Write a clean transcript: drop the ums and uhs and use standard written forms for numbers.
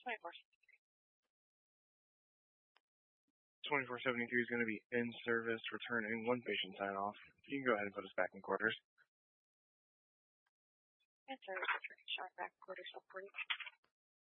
2473 is going to be in service, returning one patient sign off. You can go ahead and put us back in quarters. In service, returning, showing back quarters, 40.